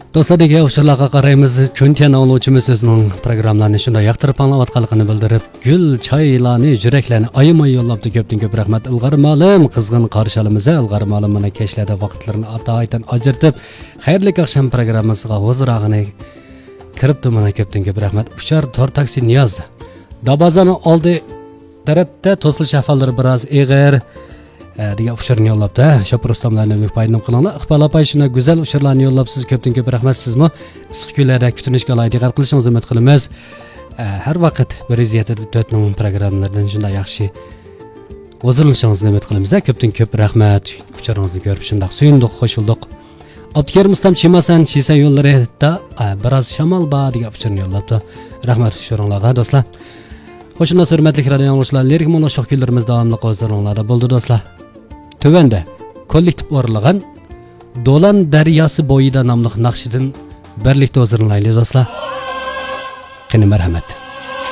Dostlarga uçurlarga qaraymiz. Chuntiyan oluvchimiz o'zining programmalarini shunday yoqtirib anglayotganligini bildirib, gul, choylarni, yuraklarni ayamay yo'llabdi. Ko'pdan ko'p rahmat. Ilg'ar ma'lum qizg'in qarshi olamiz. Ilg'ar ma'lum mana kechlarda vaqtlarini atoydan ajratib, xayrli oqshom programmasiga huzurag'ini kiribdi. Mana ko'pdan ko'p rahmat. Uchar tor taksi Niyoz. Dabazani oldi tarafda to'silish ahvollari biroz ig'ir. Diga uçurlarni yo'llabdi. Shopur ustamlarni foydalanib qilinglar. Iqbal opa shuna go'zal uçurlarni yo'llabsiz. Ko'pdan ko'p rahmat sizmi? Issiq kunlarda kutinishga loyiq qilishingizni umid qilamiz. Har vaqt 174 ning programmalaridan shunday yaxshi o'zirishingizni umid qilamiz. Ko'pdan ko'p rahmat. Uçurlarni ko'rib shunday suyundik, qo'shildik. Abdukarim ustam Chimasan yo'llarida biroz shamol bor degan uçurlarni yo'llabdi. Rahmat uçurlarga do'stlar. Qo'shimcha hurmatli radio yanglishlar, lirik monoshaq kunlarimiz davomli qo'zg'alonlarda bo'ldi do'stlar. Tövende kollektiv o'rinlagan Dolan daryosi bo'yida nomli naqshidan birlikda o'zirinlayli do'stlar. Qani marhamat.